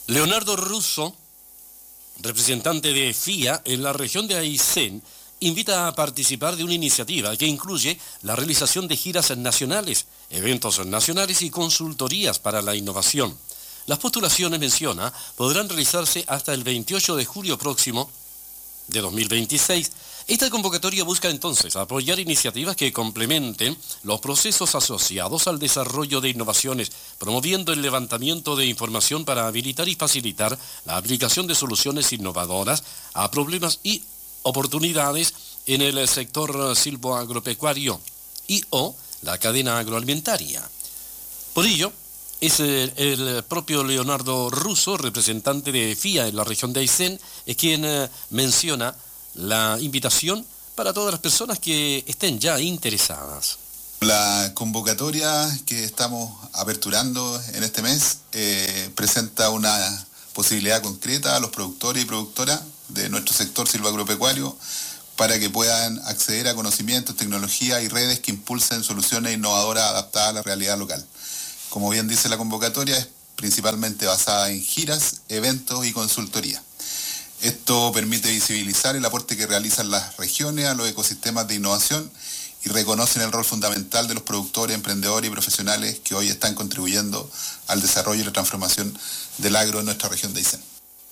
Leonardo Russo, representante de FIA en la región de Aysén, invita a participar de una iniciativa que incluye la realización de giras nacionales, eventos nacionales y consultorías para la innovación. Las postulaciones, menciona, podrán realizarse hasta el 28 de julio próximo de 2026. Esta convocatoria busca entonces apoyar iniciativas que complementen los procesos asociados al desarrollo de innovaciones, promoviendo el levantamiento de información para habilitar y facilitar la aplicación de soluciones innovadoras a problemas y oportunidades en el sector silvoagropecuario y o la cadena agroalimentaria. Por ello, es el propio Leonardo Russo, representante de FIA en la región de Aysén, quien menciona la invitación para todas las personas que estén ya interesadas. La convocatoria que estamos aperturando en este mes presenta una posibilidad concreta a los productores y productoras de nuestro sector silvoagropecuario para que puedan acceder a conocimientos, tecnología y redes que impulsen soluciones innovadoras adaptadas a la realidad local. Como bien dice la convocatoria, es principalmente basada en giras, eventos y consultoría. Esto permite visibilizar el aporte que realizan las regiones a los ecosistemas de innovación y reconocen el rol fundamental de los productores, emprendedores y profesionales que hoy están contribuyendo al desarrollo y la transformación del agro en nuestra región de Aysén.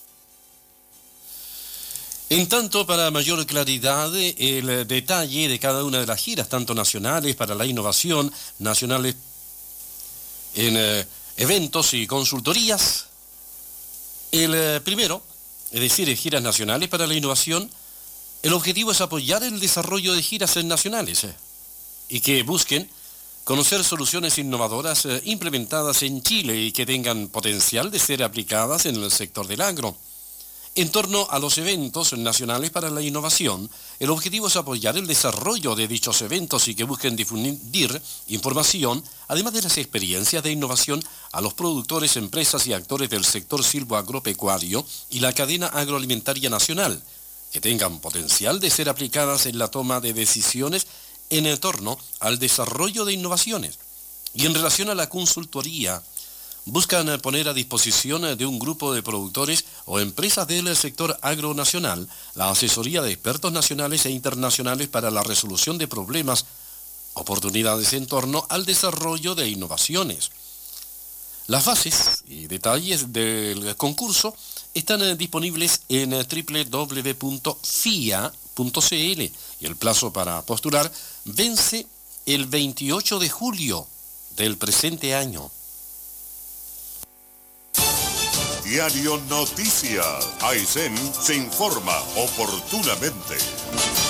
En tanto, para mayor claridad, el detalle de cada una de las giras, tanto nacionales para la innovación, nacionales en eventos y consultorías. El primero, es decir, giras nacionales para la innovación, el objetivo es apoyar el desarrollo de giras nacionales y que busquen conocer soluciones innovadoras implementadas en Chile y que tengan potencial de ser aplicadas en el sector del agro. En torno a los eventos nacionales para la innovación, el objetivo es apoyar el desarrollo de dichos eventos y que busquen difundir información, además de las experiencias de innovación, a los productores, empresas y actores del sector silvoagropecuario y la cadena agroalimentaria nacional, que tengan potencial de ser aplicadas en la toma de decisiones en torno al desarrollo de innovaciones. Y en relación a la consultoría, buscan poner a disposición de un grupo de productores o empresas del sector agronacional la asesoría de expertos nacionales e internacionales para la resolución de problemas, oportunidades en torno al desarrollo de innovaciones. Las bases y detalles del concurso están disponibles en www.fia.cl y el plazo para postular vence el 28 de julio del presente año. Diario Noticias. Aysén se informa oportunamente.